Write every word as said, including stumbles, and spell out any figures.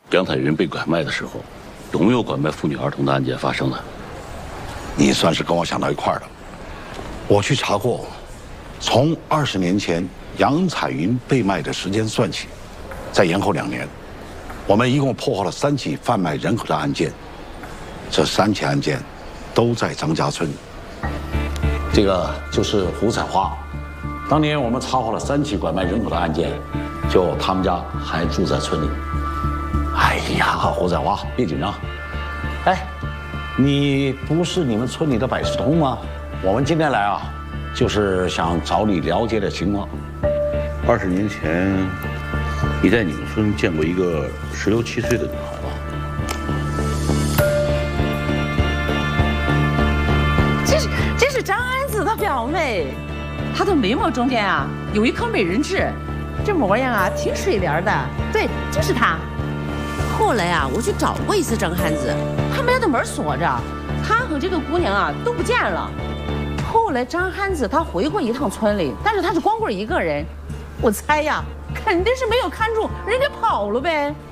杨彩云被拐卖的时候，有没有拐卖妇女儿童的案件发生呢？ 你算是跟我想到一块儿了。我去查过，从二十年前杨彩云被卖的时间算起，再延后两年，我们一共破获了三起贩卖人口的案件。这三起案件都在张家村。这个就是胡彩花。当年我们查获了三起拐卖人口的案件，就他们家还住在村里。哎呀，胡彩花，别紧张。哎，你不是你们村里的百事通吗？我们今天来啊，就是想找你了解点情况。 二十年前，你在你们村见过一个十六七岁的女孩吧？ 这是这是张安子的表妹，她的眉毛中间啊有一颗美人痣，这模样啊挺水灵的。对，就是她。后来啊，我去找过一次张汉子，他们家的门锁着，他和这个姑娘啊都不见了。后来张汉子他回过一趟村里，但是他是光棍一个人，我猜呀，肯定是没有看住，人家跑了呗。